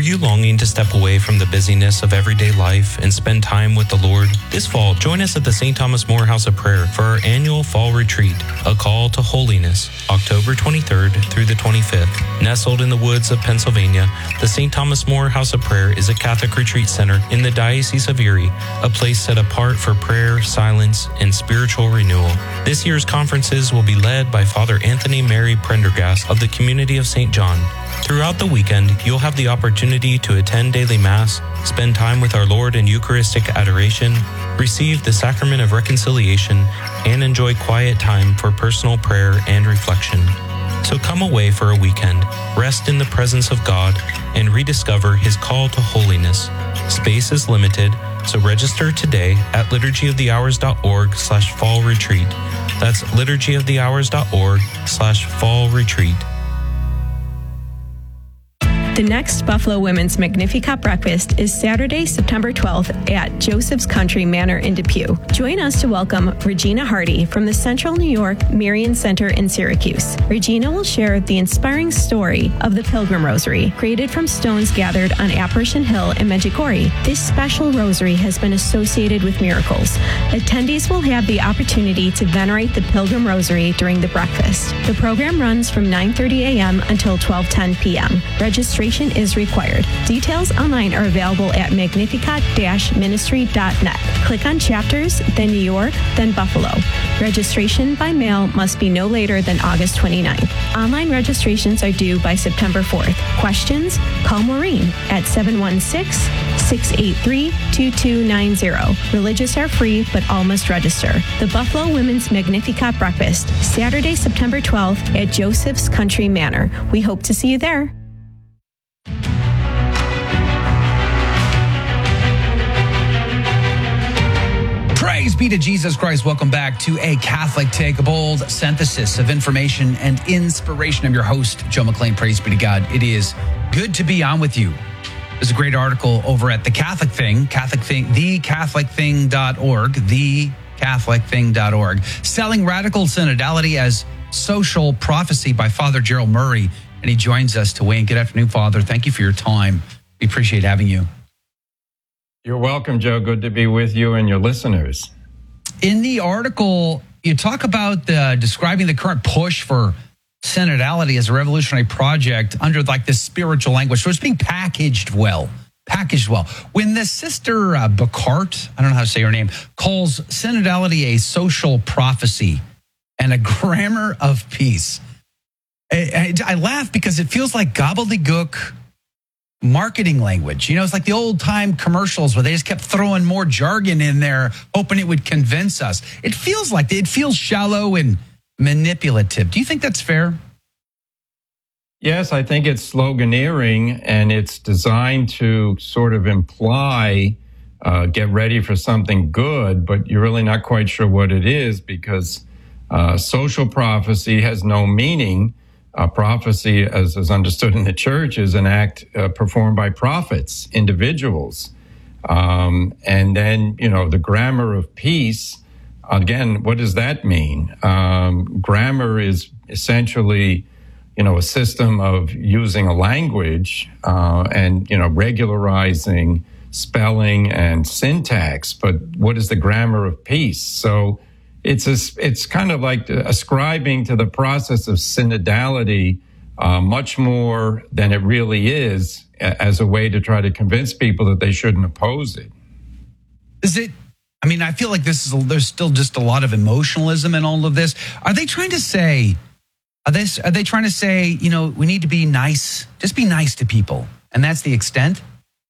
Are you longing to step away from the busyness of everyday life and spend time with the Lord? This fall, join us at the St. Thomas More House of Prayer for our annual fall retreat, A Call to Holiness, October 23rd through the 25th. Nestled in the woods of Pennsylvania, the St. Thomas More House of Prayer is a Catholic retreat center in the Diocese of Erie, a place set apart for prayer, silence, and spiritual renewal. This year's conferences will be led by Father Anthony Mary Prendergast of the Community of St. John. Throughout the weekend, you'll have the opportunity to attend daily Mass, spend time with our Lord in Eucharistic adoration, receive the Sacrament of Reconciliation, and enjoy quiet time for personal prayer and reflection. So come away for a weekend, rest in the presence of God, and rediscover His call to holiness. Space is limited, so register today at liturgyofthehours.org/fall retreat. That's liturgyofthehours.org/fall retreat. The next Buffalo Women's Magnificat Breakfast is Saturday, September 12th at Joseph's Country Manor in Depew. Join us to welcome Regina Hardy from the Central New York Marian Center in Syracuse. Regina will share the inspiring story of the Pilgrim Rosary, created from stones gathered on Apparition Hill in Medjugorje. This special rosary has been associated with miracles. Attendees will have the opportunity to venerate the Pilgrim Rosary during the breakfast. The program runs from 9:30 a.m. until 12:10 p.m. Registration is required. Details online are available at magnificat-ministry.net. Click on chapters, then New York, then Buffalo. Registration by mail must be no later than August 29th. Online registrations are due by September 4th. Questions? Call Maureen at 716-683-2290. Religious are free, but all must register. The Buffalo Women's Magnificat Breakfast, Saturday, September 12th at Joseph's Country Manor. We hope to see you there. Praise be to Jesus Christ. Welcome back to A Catholic Take, a bold synthesis of information and inspiration. I'm your host, Joe McLean. Praise be to God. It is good to be on with you. There's a great article over at The Catholic Thing, thecatholicthing.org, thecatholicthing.org, Selling Radical Synodality as Social Prophecy by Father Gerald Murray. And he joins us to weigh in. Good afternoon, Father. Thank you for your time. We appreciate having you. You're welcome, Joe. Good to be with you and your listeners. In the article, you talk about describing the current push for synodality as a revolutionary project under like this spiritual language. So it's being packaged well. When the sister Bacart, I don't know how to say her name, calls synodality a social prophecy and a grammar of peace, I laugh because it feels like gobbledygook marketing language. You know, it's like the old time commercials where they just kept throwing more jargon in there, hoping it would convince us. It feels shallow and manipulative. Do you think that's fair? Yes, I think it's sloganeering, and it's designed to sort of imply, get ready for something good, but you're really not quite sure what it is because social prophecy has no meaning. Prophecy, as is understood in the church, is an act performed by prophets, individuals. And then, the grammar of peace, again, what does that mean? Grammar is essentially, a system of using a language and, regularizing spelling and syntax. But what is the grammar of peace? So it's kind of like ascribing to the process of synodality much more than it really is as a way to try to convince people that they shouldn't oppose it. Is it? I mean, I feel like there's still just a lot of emotionalism in all of this. Are they trying to say, we need to be nice, just be nice to people, and that's the extent?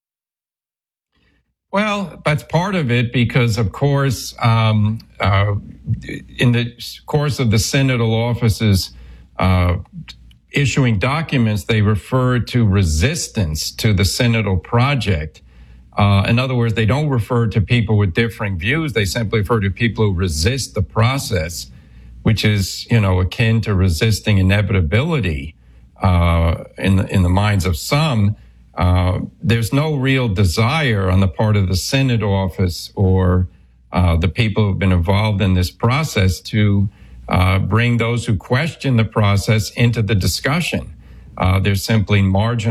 Well, that's part of it because, of course, in the course of the synodal offices issuing documents, they refer to resistance to the synodal project. In other words, they don't refer to people with differing views. They simply refer to people who resist the process, which is, akin to resisting inevitability in the minds of some. There's no real desire on the part of the synod office or the people who've been involved in this process to bring those who question the process into the discussion. They're simply